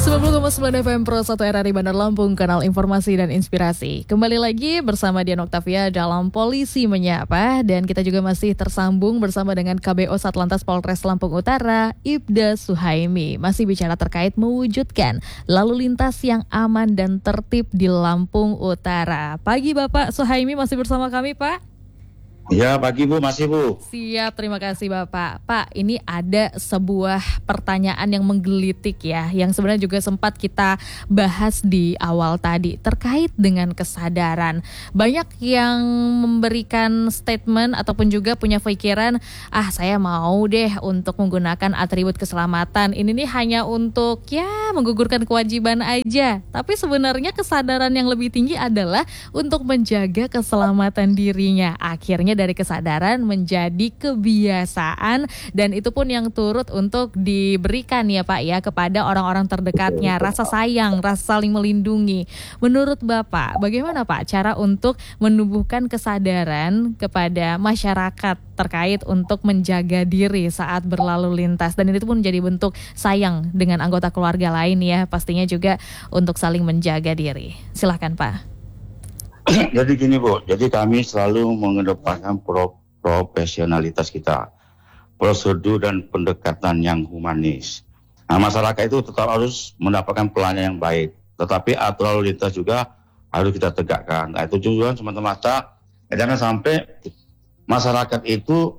90,9 FM Pro 1 RRI Bandar Lampung, kanal informasi dan inspirasi. Kembali lagi bersama Dian Oktavia dalam Polisi Menyapa. Dan kita juga masih tersambung bersama dengan KBO Satlantas Polres Lampung Utara, Ibda Suhaimi. Masih bicara terkait mewujudkan lalu lintas yang aman dan tertib di Lampung Utara. Pagi Bapak Suhaimi, masih bersama kami Pak? Ya, pagi Bu, masih Bu. Siap, terima kasih Bapak. Pak, ini ada sebuah pertanyaan yang menggelitik ya, yang sebenarnya juga sempat kita bahas di awal tadi, terkait dengan kesadaran. Banyak yang memberikan statement ataupun juga punya pikiran, saya mau deh untuk menggunakan atribut keselamatan. Ini nih hanya untuk menggugurkan kewajiban aja. Tapi sebenarnya kesadaran yang lebih tinggi adalah untuk menjaga keselamatan dirinya. Akhirnya dari kesadaran menjadi kebiasaan, dan itu pun yang turut untuk diberikan ya Pak ya kepada orang-orang terdekatnya, rasa sayang, rasa saling melindungi. Menurut Bapak, bagaimana Pak cara untuk menumbuhkan kesadaran kepada masyarakat terkait untuk menjaga diri saat berlalu lintas, dan itu pun menjadi bentuk sayang dengan anggota keluarga lain ya, pastinya juga untuk saling menjaga diri. Silakan Pak. Jadi gini Bu, jadi kami selalu mengedepankan profesionalitas kita, prosedur dan pendekatan yang humanis. Nah, masyarakat itu tetap harus mendapatkan pelayanan yang baik, tetapi aturan lalu lintas juga harus kita tegakkan. Nah, itu tujuan semata-mata jangan sampai masyarakat itu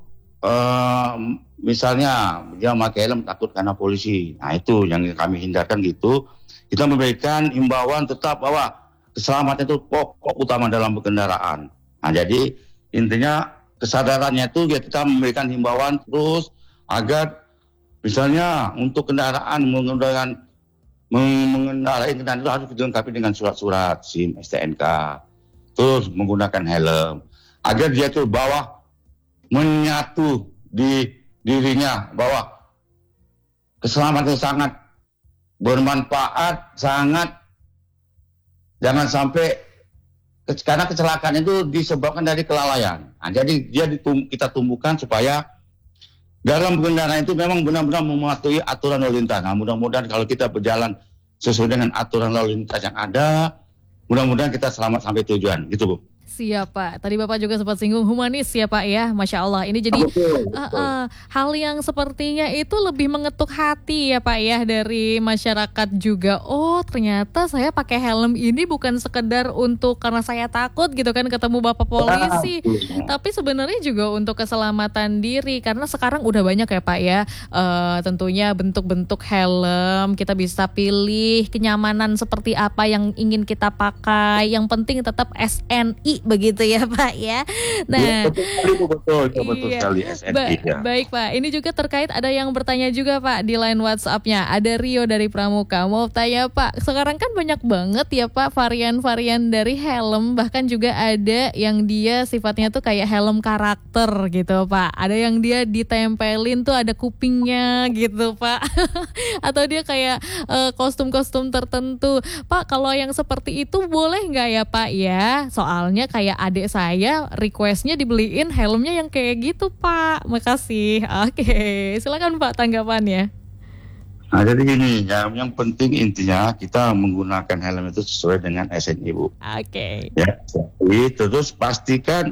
misalnya dia memakai helm takut karena polisi. Nah, itu yang kami hindarkan gitu. Kita memberikan himbauan tetap bahwa keselamatan itu pokok utama dalam berkendaraan. Nah, jadi intinya kesadarannya itu kita memberikan himbauan terus agar misalnya untuk kendaraan mengendarai kendaraan itu harus dilengkapi dengan surat-surat SIM, STNK, terus menggunakan helm agar dia itu bahwa menyatu di dirinya bahwa keselamatan sangat bermanfaat, jangan sampai karena kecelakaan itu disebabkan dari kelalaian. Nah, jadi kita tumbuhkan supaya dalam kendaraan itu memang benar-benar mematuhi aturan lalu lintas. Nah, mudah-mudahan kalau kita berjalan sesuai dengan aturan lalu lintas yang ada, mudah-mudahan kita selamat sampai tujuan. Gitu Bu. Siap Pak, tadi Bapak juga sempat singgung humanis ya Pak ya, Masya Allah. Ini jadi hal yang sepertinya itu lebih mengetuk hati ya Pak ya dari masyarakat juga. Oh ternyata saya pakai helm ini bukan sekedar untuk karena saya takut gitu kan ketemu Bapak polisi, tapi sebenarnya juga untuk keselamatan diri. Karena sekarang udah banyak ya Pak ya, tentunya bentuk-bentuk helm, kita bisa pilih kenyamanan seperti apa yang ingin kita pakai. Yang penting tetap SNI begitu ya Pak ya. Nah, betul sekali SNI ya. Baik Pak, ini juga terkait ada yang bertanya juga Pak di line WhatsApp-nya. Ada Rio dari Pramuka mau tanya Pak, sekarang kan banyak banget ya Pak varian-varian dari helm, bahkan juga ada yang dia sifatnya tuh kayak helm karakter gitu Pak. Ada yang dia ditempelin tuh ada kupingnya gitu Pak. Atau dia kayak kostum-kostum tertentu. Pak, kalau yang seperti itu boleh nggak ya Pak ya? Soalnya kayak adik saya requestnya dibeliin helmnya yang kayak gitu Pak. Makasih. Oke, silakan Pak tanggapannya. Nah, jadi gini, yang penting intinya kita menggunakan helm itu sesuai dengan SNI Bu. Oke. Ya, terus pastikan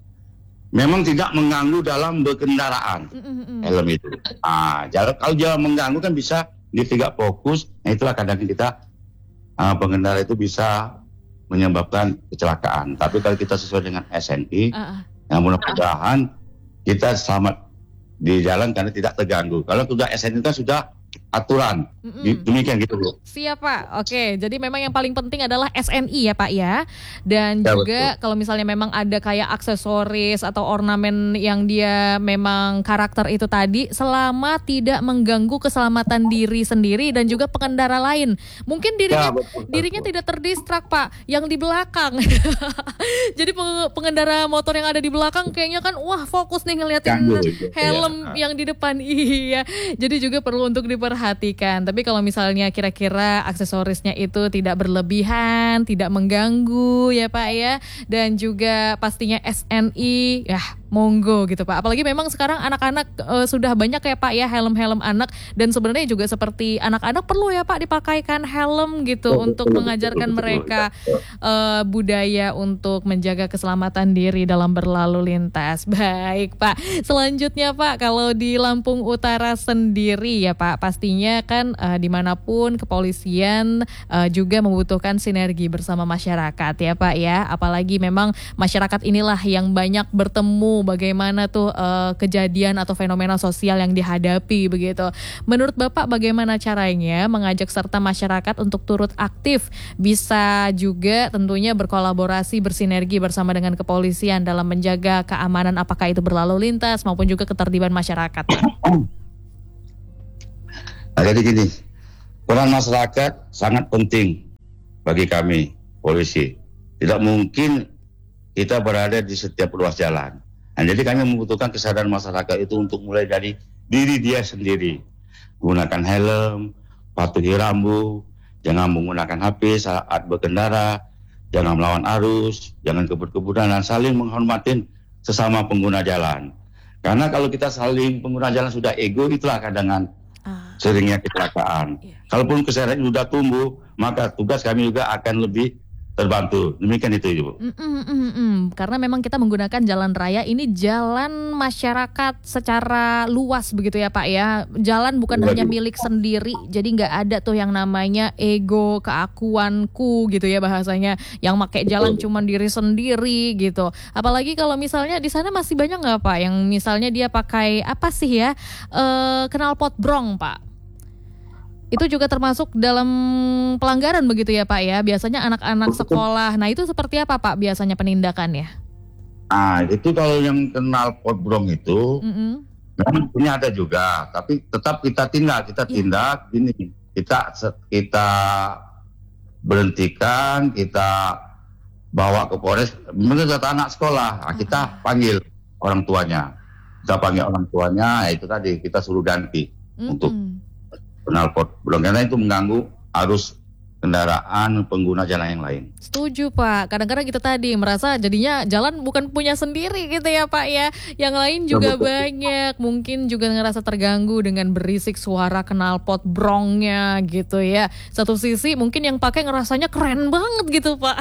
memang tidak mengganggu dalam berkendaraan helm itu. Kalau dia mengganggu kan bisa dia tidak fokus. Nah, itulah kadang kita pengendara itu bisa menyebabkan kecelakaan. Tapi kalau kita sesuai dengan SNI, yang mudah-mudahan kita selamat di jalan karena tidak terganggu. Kalau sudah SNI kan sudah aturan. Demikian gitu Bu. Siap Pak. Oke, jadi memang yang paling penting adalah SNI ya Pak ya. Dan ya, juga betul. Kalau misalnya memang ada kayak aksesoris atau ornamen yang dia memang karakter itu tadi, selama tidak mengganggu keselamatan diri sendiri dan juga pengendara lain. Mungkin dirinya tidak terdistrak Pak, yang di belakang. Jadi pengendara motor yang ada di belakang kayaknya kan fokus nih ngeliatin helm yang di depan. Iya. Jadi juga perlu untuk diperhatikan. Tapi kalau misalnya kira-kira aksesorisnya itu tidak berlebihan, tidak mengganggu ya Pak ya, dan juga pastinya SNI, ya monggo gitu Pak. Apalagi memang sekarang anak-anak sudah banyak ya Pak ya helm-helm anak, dan sebenarnya juga seperti anak-anak perlu ya Pak dipakaikan helm gitu untuk mengajarkan mereka budaya untuk menjaga keselamatan diri dalam berlalu lintas. Baik Pak, selanjutnya Pak, kalau di Lampung Utara sendiri ya Pak, pastinya kan dimanapun kepolisian juga membutuhkan sinergi bersama masyarakat ya Pak ya. Apalagi memang masyarakat inilah yang banyak bertemu bagaimana tuh kejadian atau fenomena sosial yang dihadapi begitu. Menurut Bapak bagaimana caranya mengajak serta masyarakat untuk turut aktif, bisa juga tentunya berkolaborasi, bersinergi bersama dengan kepolisian dalam menjaga keamanan, apakah itu berlalu lintas maupun juga ketertiban masyarakat? Nah, jadi gini, peran masyarakat sangat penting bagi kami polisi. Tidak mungkin kita berada di setiap ruas jalan. Nah, jadi kami membutuhkan kesadaran masyarakat itu untuk mulai dari diri dia sendiri. Gunakan helm, patuhi rambu, jangan menggunakan HP saat berkendara, jangan melawan arus, jangan kebut-kebutan, dan saling menghormati sesama pengguna jalan. Karena kalau kita saling pengguna jalan sudah ego, itulah kadang seringnya kecelakaan. Kalaupun kesadaran sudah tumbuh, maka tugas kami juga akan lebih terbantu. Demikian itu Ibu. Karena memang kita menggunakan jalan raya ini jalan masyarakat secara luas begitu ya Pak ya. Jalan bukan hanya milik sendiri, jadi nggak ada tuh yang namanya ego, keakuanku gitu ya bahasanya. Yang pakai jalan cuma diri sendiri gitu. Apalagi kalau misalnya di sana masih banyak nggak Pak yang misalnya dia pakai apa sih ya, knalpot brong Pak. Itu juga termasuk dalam pelanggaran begitu ya Pak ya, biasanya anak-anak sekolah. Nah itu seperti apa Pak biasanya penindakannya? Nah itu kalau yang kenal pot brong itu, memang punya ada juga, tapi tetap kita tindak gini, kita berhentikan, kita bawa ke Polres, menurut anak sekolah, kita panggil orang tuanya, ya itu tadi kita suruh ganti untuk knalpot brong, karena itu mengganggu arus kendaraan pengguna jalan yang lain. Setuju Pak, kadang-kadang kita tadi merasa jadinya jalan bukan punya sendiri gitu ya Pak ya. Yang lain juga banyak, mungkin juga ngerasa terganggu dengan berisik suara knalpot brongnya gitu ya. Satu sisi mungkin yang pakai ngerasanya keren banget gitu Pak.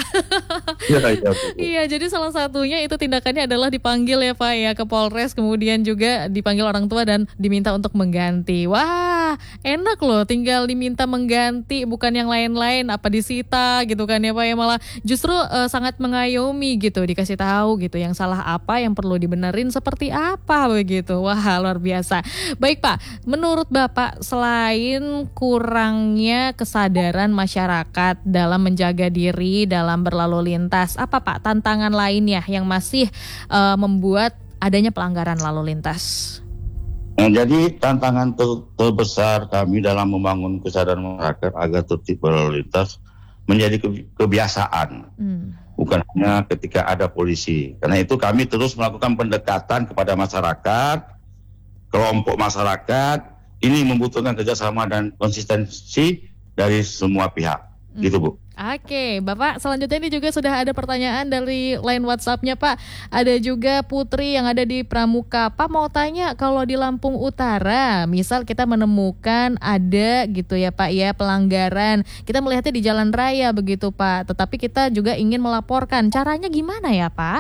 Iya, jadi salah satunya itu tindakannya adalah dipanggil ya Pak ya ke Polres, kemudian juga dipanggil orang tua dan diminta untuk mengganti. Wah, enak loh, tinggal diminta mengganti, bukan yang lain-lain apa disita gitu kan ya Pak ya. Malah justru sangat mengayomi gitu, dikasih tahu gitu yang salah apa, yang perlu dibenerin seperti apa begitu. Wah, luar biasa. Baik Pak, menurut Bapak selain kurangnya kesadaran masyarakat dalam menjaga diri dalam berlalu lintas, apa Pak tantangan lainnya yang masih membuat adanya pelanggaran lalu lintas? Nah, jadi tantangan terbesar kami dalam membangun kesadaran masyarakat agar tertib berlalu lintas menjadi kebiasaan, bukan hanya ketika ada polisi. Karena itu kami terus melakukan pendekatan kepada masyarakat, kelompok masyarakat. Ini membutuhkan kerjasama dan konsistensi dari semua pihak, gitu Bu. Oke, Bapak, selanjutnya ini juga sudah ada pertanyaan dari line WhatsApp-nya Pak. Ada juga Putri yang ada di Pramuka. Pak mau tanya, kalau di Lampung Utara, misal kita menemukan ada gitu ya Pak ya pelanggaran, kita melihatnya di jalan raya begitu Pak, tetapi kita juga ingin melaporkan, caranya gimana ya Pak?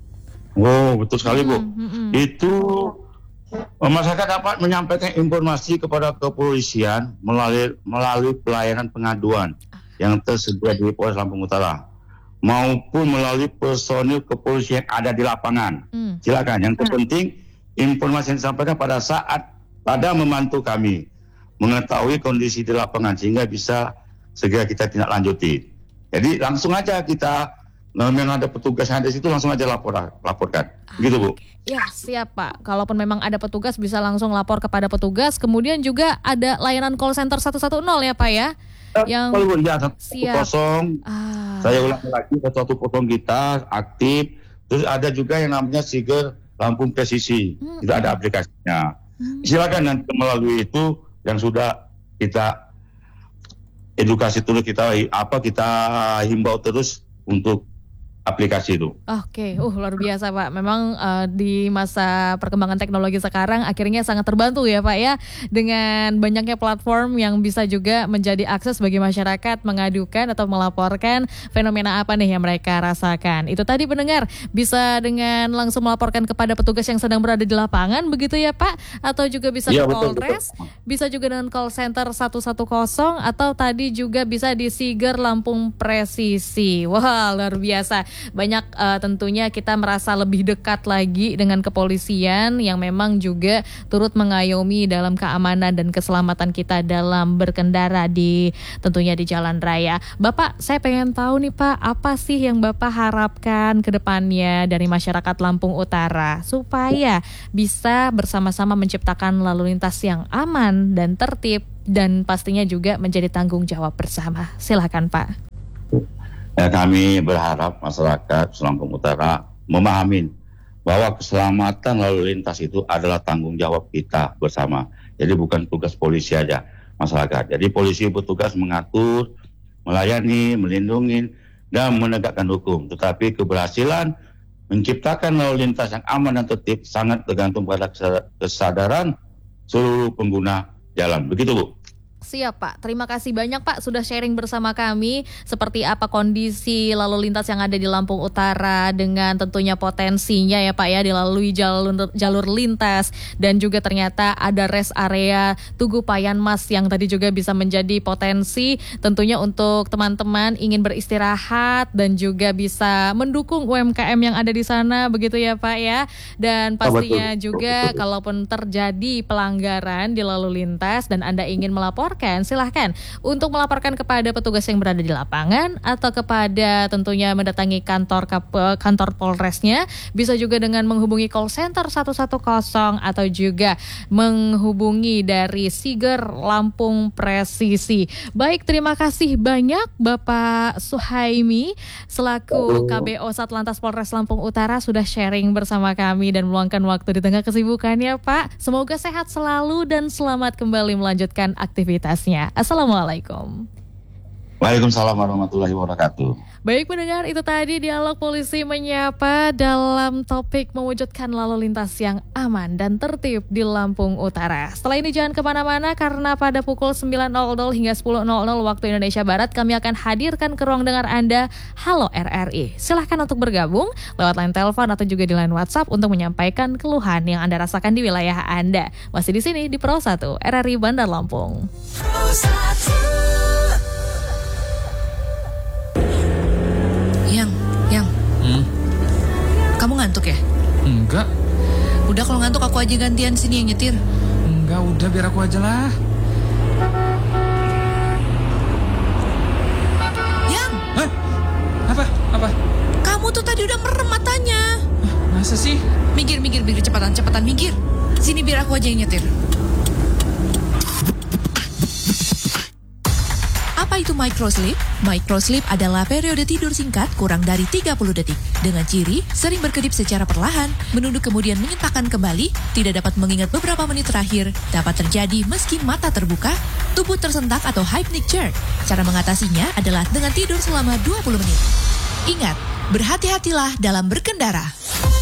Oh, betul sekali Bu. Itu masyarakat dapat menyampaikan informasi kepada kepolisian melalui pelayanan pengaduan yang tersedia di Polres Lampung Utara maupun melalui personil kepolisian yang ada di lapangan. Silakan. Yang terpenting informasi yang disampaikan pada membantu kami mengetahui kondisi di lapangan sehingga bisa segera kita tindak lanjuti. Jadi langsung aja kita, memang ada petugas yang ada di situ, langsung aja laporkan. Gitu Bu. Ya siap Pak. Kalaupun memang ada petugas bisa langsung lapor kepada petugas. Kemudian juga ada layanan call center 110 ya Pak ya. Yang siap. Saya ulangi lagi, 110 kita aktif. Terus ada juga yang namanya Siger Lampung Presisi. Itu ada aplikasinya. Silakan nanti melalui itu yang sudah kita edukasi terus, kita himbau terus untuk aplikasi itu. Oke, luar biasa Pak. Memang di masa perkembangan teknologi sekarang akhirnya sangat terbantu ya Pak ya, dengan banyaknya platform yang bisa juga menjadi akses bagi masyarakat mengadukan atau melaporkan fenomena apa nih yang mereka rasakan. Itu tadi pendengar bisa dengan langsung melaporkan kepada petugas yang sedang berada di lapangan begitu ya Pak, atau juga bisa ke Polres, bisa juga dengan call center 110, atau tadi juga bisa di Siger Lampung Presisi. Wah, luar biasa. Banyak tentunya kita merasa lebih dekat lagi dengan kepolisian yang memang juga turut mengayomi dalam keamanan dan keselamatan kita dalam berkendara tentunya di jalan raya. Bapak, saya pengen tahu nih Pak, apa sih yang Bapak harapkan ke depannya dari masyarakat Lampung Utara supaya bisa bersama-sama menciptakan lalu lintas yang aman dan tertib dan pastinya juga menjadi tanggung jawab bersama. Silakan Pak. Ya, kami berharap masyarakat Lampung Utara memahami bahwa keselamatan lalu lintas itu adalah tanggung jawab kita bersama. Jadi bukan tugas polisi aja masyarakat. Jadi polisi bertugas mengatur, melayani, melindungi, dan menegakkan hukum. Tetapi keberhasilan menciptakan lalu lintas yang aman dan tertib sangat tergantung pada kesadaran seluruh pengguna jalan. Begitu Bu. Siap Pak, terima kasih banyak Pak sudah sharing bersama kami seperti apa kondisi lalu lintas yang ada di Lampung Utara dengan tentunya potensinya ya Pak ya dilalui jalur lintas, dan juga ternyata ada rest area Tugu Payan Mas yang tadi juga bisa menjadi potensi tentunya untuk teman-teman ingin beristirahat dan juga bisa mendukung UMKM yang ada di sana begitu ya Pak ya. Dan pastinya juga kalaupun terjadi pelanggaran di lalu lintas dan Anda ingin melaporkan, silahkan untuk melaporkan kepada petugas yang berada di lapangan atau kepada tentunya mendatangi kantor Polresnya. Bisa juga dengan menghubungi call center 110 atau juga menghubungi dari Siger Lampung Presisi. Baik, terima kasih banyak Bapak Suhaimi selaku KBO Satlantas Polres Lampung Utara sudah sharing bersama kami dan meluangkan waktu di tengah kesibukannya Pak. Semoga sehat selalu dan selamat kembali melanjutkan aktivitasnya. Assalamualaikum. Waalaikumsalam warahmatullahi wabarakatuh. Baik pendengar, itu tadi dialog polisi menyapa dalam topik mewujudkan lalu lintas yang aman dan tertib di Lampung Utara. Setelah ini jangan kemana-mana karena pada pukul 9.00 hingga 10.00 waktu Indonesia Barat kami akan hadirkan ke ruang dengar Anda Halo RRI. Silahkan untuk bergabung lewat line telepon atau juga di line WhatsApp untuk menyampaikan keluhan yang Anda rasakan di wilayah Anda. Masih di sini di Pro 1 RRI Bandar Lampung. Kamu ngantuk ya? Enggak. Udah kalau ngantuk aku aja gantian sini yang nyetir. Enggak, udah biar aku aja lah. Yang? Hah? Apa? Kamu tuh tadi udah merem matanya. Masa sih? Minggir, cepetan minggir. Sini biar aku aja yang nyetir. Apa itu microsleep? Microsleep adalah periode tidur singkat kurang dari 30 detik. Dengan ciri sering berkedip secara perlahan, menunduk kemudian menyentakkan kembali, tidak dapat mengingat beberapa menit terakhir, dapat terjadi meski mata terbuka, tubuh tersentak atau hypnic jerk. Cara mengatasinya adalah dengan tidur selama 20 menit. Ingat, berhati-hatilah dalam berkendara.